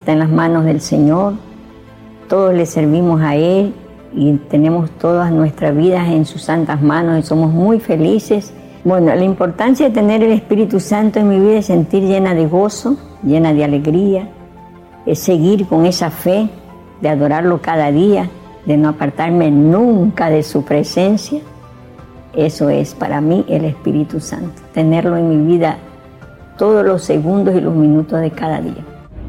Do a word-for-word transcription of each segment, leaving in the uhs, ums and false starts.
está en las manos del Señor. Todos le servimos a Él y tenemos todas nuestras vidas en sus santas manos y somos muy felices. Bueno, la importancia de tener el Espíritu Santo en mi vida es sentir llena de gozo, llena de alegría, es seguir con esa fe de adorarlo cada día, de no apartarme nunca de su presencia. Eso es para mí el Espíritu Santo, tenerlo en mi vida todos los segundos y los minutos de cada día.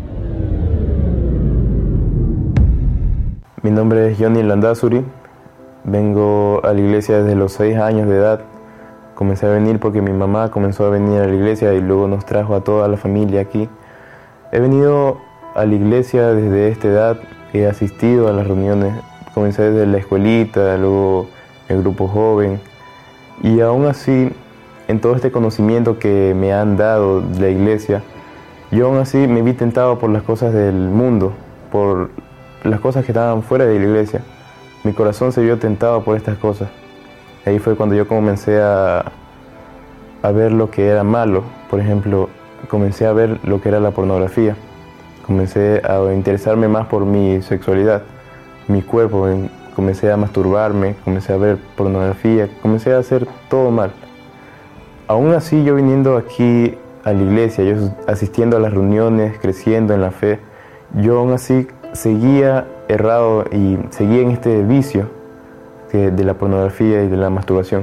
Mi nombre es Johnny Landazuri, vengo a la iglesia desde los seis años de edad. Comencé a venir porque mi mamá comenzó a venir a la iglesia y luego nos trajo a toda la familia aquí. He venido a la iglesia desde esta edad, he asistido a las reuniones, comencé desde la escuelita, luego el grupo joven, y aún así, en todo este conocimiento que me han dado de la iglesia, yo aún así me vi tentado por las cosas del mundo, por las cosas que estaban fuera de la iglesia. Mi corazón se vio tentado por estas cosas. Ahí fue cuando yo comencé a, a ver lo que era malo. Por ejemplo, comencé a ver lo que era la pornografía. Comencé a interesarme más por mi sexualidad, mi cuerpo. Comencé a masturbarme, comencé a ver pornografía, comencé a hacer todo mal. Aún así, yo viniendo aquí a la iglesia, yo asistiendo a las reuniones, creciendo en la fe, yo aún así seguía errado y seguía en este vicio de, de la pornografía y de la masturbación.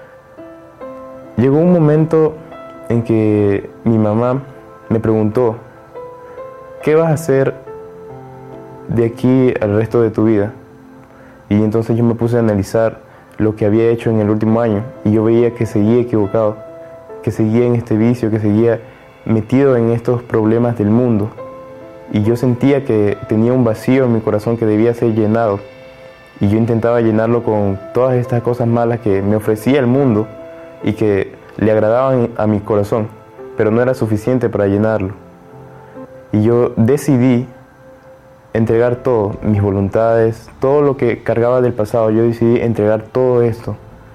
Llegó un momento en que mi mamá me preguntó, ¿qué vas a hacer de aquí al resto de tu vida? Y entonces yo me puse a analizar lo que había hecho en el último año y yo veía que seguía equivocado, que seguía en este vicio, que seguía metido en estos problemas del mundo. Y yo sentía que tenía un vacío en mi corazón que debía ser llenado. Y yo intentaba llenarlo con todas estas cosas malas que me ofrecía el mundo y que le agradaban a mi corazón, pero no era suficiente para llenarlo. Y yo decidí entregar todo, mis voluntades, todo lo que cargaba del pasado. Yo decidí entregar todo esto.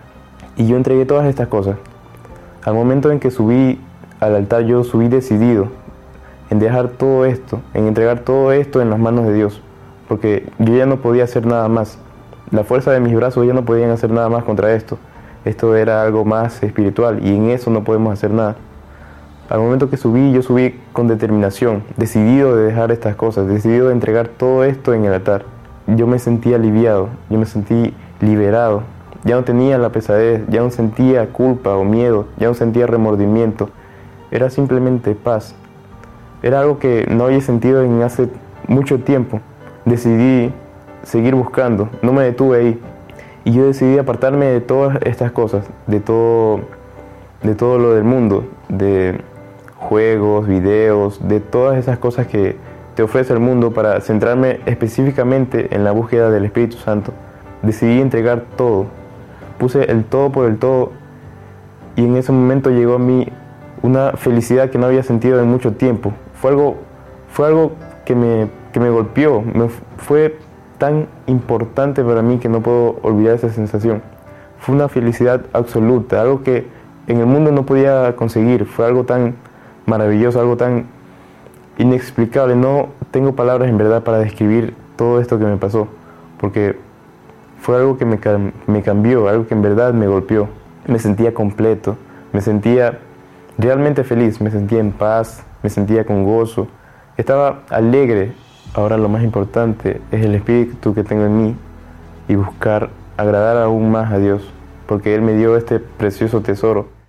Y yo entregué todas estas cosas. Al momento en que subí al altar, yo subí decidido en dejar todo esto, en entregar todo esto en las manos de Dios, porque yo ya no podía hacer nada más. La fuerza de mis brazos ya no podían hacer nada más contra esto. Esto era algo más espiritual y en eso no podemos hacer nada. Al momento que subí, yo subí con determinación, decidido de dejar estas cosas, decidido de entregar todo esto en el altar. Yo me sentí aliviado, yo me sentí liberado. Ya no tenía la pesadez, ya no sentía culpa o miedo, ya no sentía remordimiento. Era simplemente paz. Era algo que no había sentido en hace mucho tiempo. Decidí seguir buscando, no me detuve ahí. Y yo decidí apartarme de todas estas cosas, de todo, de todo lo del mundo, de juegos, videos, de todas esas cosas que te ofrece el mundo para centrarme específicamente en la búsqueda del Espíritu Santo. Decidí entregar todo, puse el todo por el todo y en ese momento llegó a mí una felicidad que no había sentido en mucho tiempo. Fue algo, fue algo que me, que me golpeó, me, fue tan importante para mí que no puedo olvidar esa sensación. Fue una felicidad absoluta, algo que en el mundo no podía conseguir. Fue algo tan maravilloso, algo tan inexplicable. No tengo palabras en verdad para describir todo esto que me pasó, porque fue algo que me, me cambió, algo que en verdad me golpeó. Me sentía completo, me sentía realmente feliz, me sentía en paz, me sentía con gozo, estaba alegre. Ahora lo más importante es el espíritu que tengo en mí y buscar agradar aún más a Dios, porque Él me dio este precioso tesoro.